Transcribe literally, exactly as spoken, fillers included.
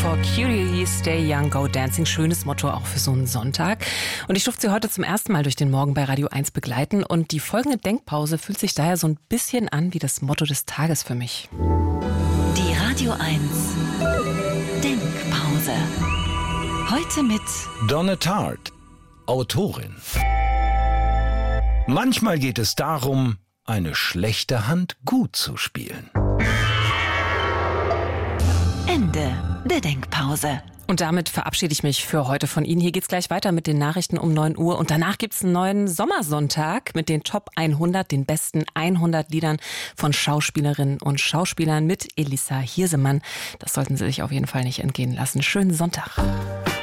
For Cutie, Stay Young, Go Dancing. Schönes Motto auch für so einen Sonntag. Und ich durfte Sie heute zum ersten Mal durch den Morgen bei Radio eins begleiten. Und die folgende Denkpause fühlt sich daher so ein bisschen an wie das Motto des Tages für mich. Die Radio eins Denkpause. Heute mit Donna Tartt, Autorin. Manchmal geht es darum, eine schlechte Hand gut zu spielen. Ende der Denkpause. Und damit verabschiede ich mich für heute von Ihnen. Hier geht's gleich weiter mit den Nachrichten um neun Uhr. Und danach gibt's einen neuen Sommersonntag mit den Top hundert, den besten hundert Liedern von Schauspielerinnen und Schauspielern mit Elissa Hirsemann. Das sollten Sie sich auf jeden Fall nicht entgehen lassen. Schönen Sonntag.